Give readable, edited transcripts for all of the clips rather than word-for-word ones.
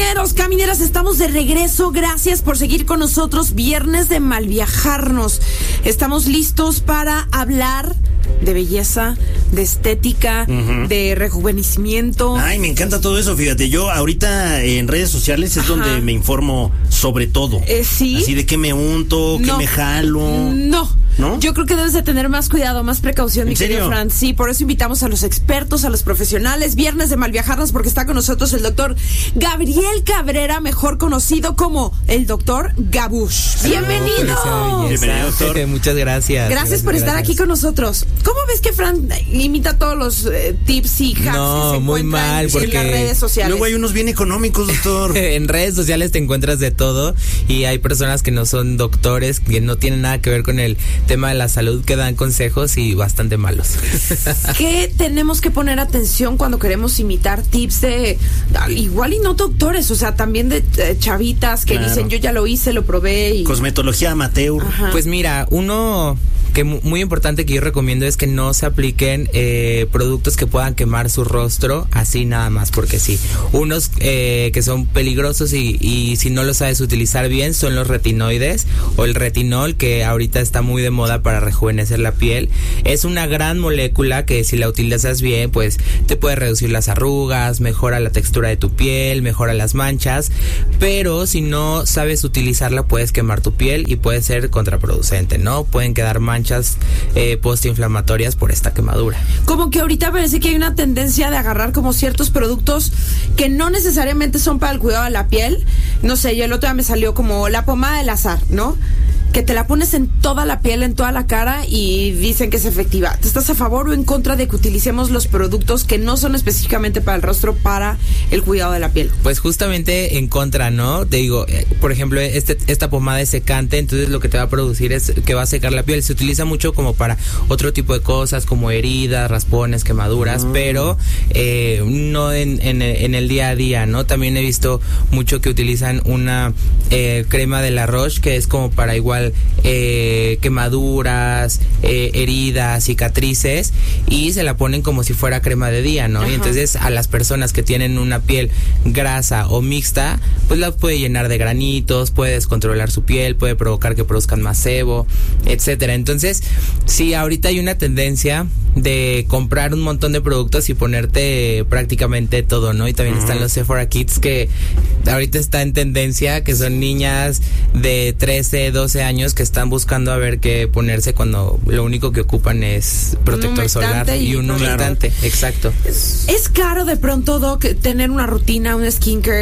Camineras, estamos de regreso. Gracias por seguir con nosotros. Viernes de Malviajarnos. Estamos listos para hablar de belleza, de estética, de rejuvenecimiento. Ay, me encanta todo eso, fíjate. Yo ahorita en redes sociales es donde me informo sobre todo. ¿Sí? Así de qué me unto, qué me jalo. ¿No? Yo creo que debes de tener más cuidado, más precaución, mi querido Fran. Sí, por eso invitamos a los expertos, a los profesionales. Viernes de Malviajarnos, porque está con nosotros el doctor Gabriel Cabrera, mejor conocido como el doctor Gabush. ¡Bienvenido! Bienvenido, doctor. Muchas gracias. Gracias por estar aquí con nosotros. ¿Cómo ves que Fran imita todos los tips y hacks que se muy mal, en porque las redes sociales? Luego hay unos bien económicos, doctor. En redes sociales te encuentras de todo y hay personas que no son doctores, que no tienen nada que ver con el tema de la salud, que dan consejos y bastante malos. ¿Qué tenemos que poner atención cuando queremos imitar tips de igual y no doctores, o sea, también de chavitas que dicen yo ya lo hice, lo probé y cosmetología amateur? Pues mira, uno que muy importante que yo recomiendo es que no se apliquen productos que puedan quemar su rostro así nada más porque sí. Unos que son peligrosos y si no lo sabes utilizar bien son los retinoides o el retinol, que ahorita está muy de moda para rejuvenecer la piel. Es una gran molécula que si la utilizas bien pues te puede reducir las arrugas, mejora la textura de tu piel, mejora las manchas, pero si no sabes utilizarla puedes quemar tu piel y puede ser contraproducente, ¿no? Pueden quedar manchas postinflamatorias por esta quemadura. Como que ahorita parece que hay una tendencia de agarrar como ciertos productos que no necesariamente son para el cuidado de la piel. No sé, yo el otro día me salió como la pomada del azar, ¿no? Que te la pones en toda la piel, en toda la cara y dicen que es efectiva. ¿Te estás a favor o en contra de que utilicemos los productos que no son específicamente para el rostro, para el cuidado de la piel? Pues justamente en contra, ¿no? Te digo, por ejemplo, esta pomada es secante, entonces lo que te va a producir es que va a secar la piel. Se utiliza mucho como para otro tipo de cosas, como heridas, raspones, quemaduras, pero no en el día a día, ¿no? También he visto mucho que utilizan una crema de la Roche, que es como para igual quemaduras, heridas, cicatrices, y se la ponen como si fuera crema de día, ¿no? Y entonces a las personas que tienen una piel grasa o mixta, pues la puede llenar de granitos, puede descontrolar su piel, puede provocar que produzcan más sebo, etcétera. Entonces, sí, ahorita hay una tendencia de comprar un montón de productos y ponerte prácticamente todo, ¿no? Y también están los Sephora Kids, que ahorita está en tendencia, que son niñas de 13, 12 años que están buscando a ver qué ponerse cuando lo único que ocupan es protector solar y un humectante. Exacto. ¿Es caro de pronto, Doc, tener una rutina, un skincare,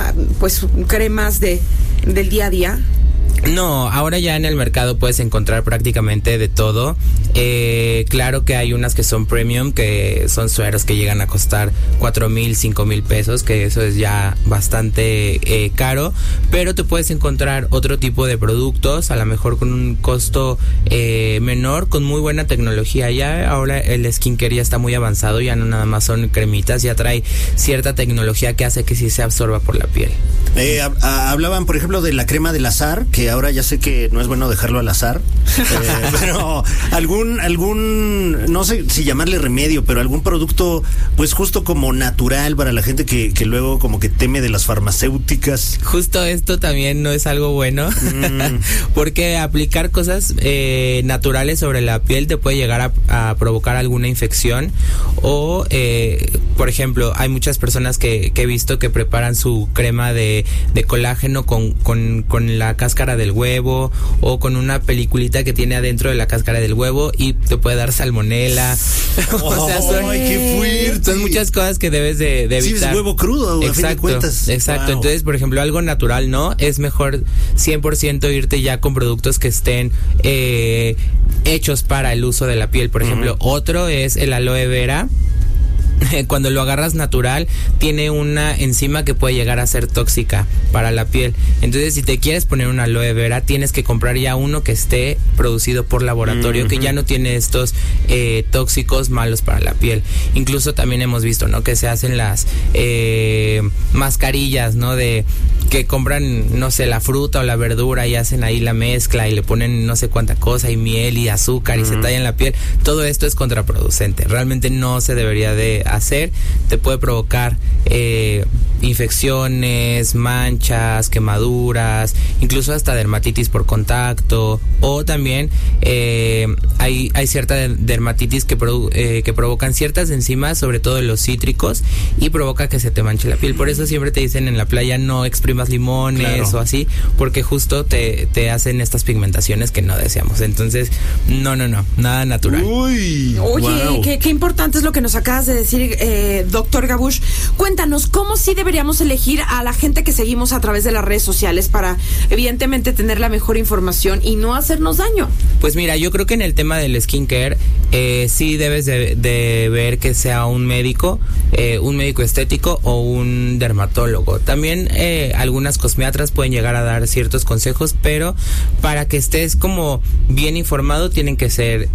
cremas del día a día? No, ahora ya en el mercado puedes encontrar prácticamente de todo. Claro que hay unas que son premium, que son sueros que llegan a costar 4,000, 5,000 pesos, que eso es ya bastante caro, pero te puedes encontrar otro tipo de productos, a lo mejor con un costo menor, con muy buena tecnología. Ya ahora el skincare ya está muy avanzado, ya no nada más son cremitas, ya trae cierta tecnología que hace que sí se absorba por la piel. Hablaban, por ejemplo, de la crema del azar, que ahora ya sé que no es bueno dejarlo al azar, pero algún, no sé si llamarle remedio, pero algún producto, pues justo como natural para la gente que luego como que teme de las farmacéuticas. Justo esto también no es algo bueno, porque aplicar cosas naturales sobre la piel te puede llegar a provocar alguna infección o, por ejemplo, hay muchas personas que he visto que preparan su crema de colágeno con la cáscara del huevo o con una peliculita que tiene adentro de la cáscara del huevo y te puede dar salmonela. O sea, son muchas cosas que debes de evitar. Sí, es huevo crudo, a fin de cuentas. Exacto. Wow. Entonces, por ejemplo, algo natural, ¿no? Es mejor 100% irte ya con productos que estén hechos para el uso de la piel. Por ejemplo, otro es el aloe vera. Cuando lo agarras natural, tiene una enzima que puede llegar a ser tóxica para la piel. Entonces, si te quieres poner una aloe vera, tienes que comprar ya uno que esté producido por laboratorio, que ya no tiene estos tóxicos malos para la piel. Incluso también hemos visto, ¿no?, que se hacen las mascarillas, ¿no?, de que compran, no sé, la fruta o la verdura y hacen ahí la mezcla y le ponen no sé cuánta cosa y miel y azúcar y se tallan la piel. Todo esto es contraproducente. Realmente no se debería de hacer. Te puede provocar infecciones, manchas, quemaduras, incluso hasta dermatitis por contacto, o también hay cierta dermatitis que provocan ciertas enzimas, sobre todo los cítricos, y provoca que se te manche la piel. Por eso siempre te dicen en la playa no exprimas limones o así, porque justo te hacen estas pigmentaciones que no deseamos. Entonces, no, nada natural. Uy, oye, wow. qué importante es lo que nos acabas de decir, doctor Gabush. Cuéntanos, ¿cómo sí deberíamos elegir a la gente que seguimos a través de las redes sociales para, evidentemente, tener la mejor información y no hacernos daño? Pues mira, yo creo que en el tema del skincare, sí debes de ver que sea un médico estético o un dermatólogo. También algunas cosmiatras pueden llegar a dar ciertos consejos, pero para que estés como bien informado tienen que ser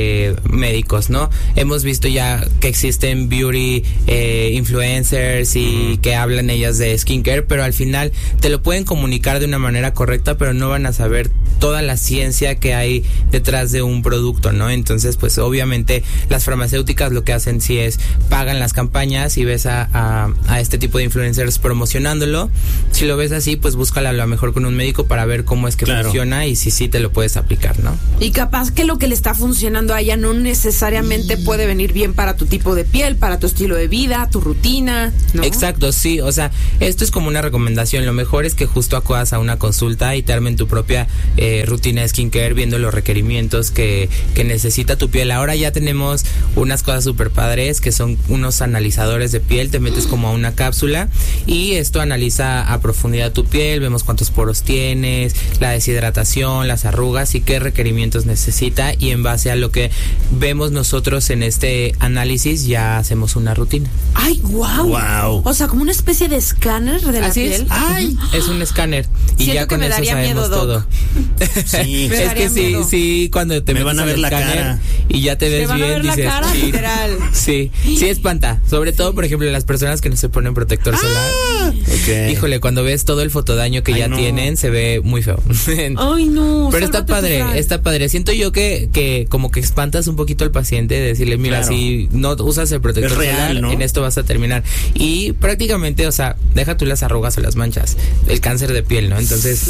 médicos, ¿no? Hemos visto ya que existen beauty influencers y que hablan ellas de skincare, pero al final te lo pueden comunicar de una manera correcta, pero no van a saber toda la ciencia que hay detrás de un producto, ¿no? Entonces, pues obviamente las farmacéuticas lo que hacen sí es pagan las campañas y ves a este tipo de influencers promocionándolo. Si lo ves así, pues búscala a lo mejor con un médico para ver cómo es que funciona y si sí te lo puedes aplicar, ¿no? Y capaz que lo que le está funcionando a ella no necesariamente puede venir bien para tu tipo de piel, para tu estilo de vida, tu rutina, ¿no? Exacto, sí, o sea, esto es como una recomendación. Lo mejor es que justo acudas a una consulta y te armen tu propia rutina de skincare viendo los requerimientos que necesita tu piel. Ahora ya tenemos unas cosas súper padres que son unos analizadores de piel. Te metes como a una cápsula y esto analiza a profundidad tu piel, vemos cuántos poros tienes, la deshidratación, las arrugas y qué requerimientos necesita, y en base a lo que vemos nosotros en este análisis ya hacemos una rutina. ¡Ay, wow! O sea, como una especie de escáner de la piel. Es. ¡Ay! Es un escáner y siento ya con eso sabemos miedo, todo. Sí, es que sí, cuando te me metes van a ver al la escáner cara y ya te ves van a bien, ver la dices, cara, literal. Sí espanta, sobre todo por ejemplo las personas que no se ponen protector solar. Okay. Híjole, cuando ves todo el fotodaño que tienen, se ve muy feo. Ay, no. Pero está padre. Siento yo que como que espantas un poquito al paciente, de decirle, mira, si no usas el protector solar, ¿no? En esto vas a terminar. Y prácticamente, o sea, deja tú las arrugas o las manchas, el cáncer de piel, ¿no? Entonces,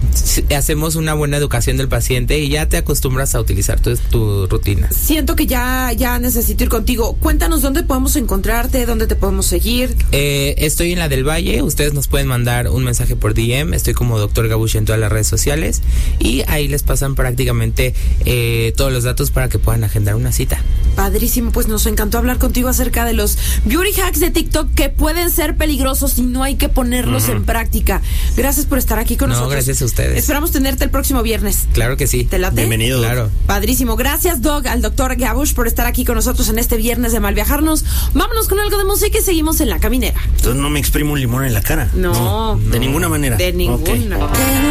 hacemos una buena educación del paciente y ya te acostumbras a utilizar tu rutina. Siento que ya necesito ir contigo. Cuéntanos dónde podemos encontrarte, dónde te podemos seguir. Estoy en la del Valle. Ustedes nos pueden mandar un mensaje por DM. Estoy como Dr. Gabush en todas las redes sociales y ahí les pasan prácticamente todos los datos para que puedan agendar una cita. Padrísimo, pues nos encantó hablar contigo acerca de los beauty hacks de TikTok que pueden ser peligrosos y no hay que ponerlos en práctica. Gracias por estar aquí con nosotros. Gracias a ustedes. Esperamos tenerte el próximo viernes. Claro que sí. ¿Te late? Bienvenido. Claro. Padrísimo. Gracias, Doc, al doctor Gabush por estar aquí con nosotros en este viernes de Malviajarnos. Vámonos con algo de música y seguimos en La Caminera. Entonces no me exprimo un limón en la cara. No. De ninguna manera. De ninguna. Okay.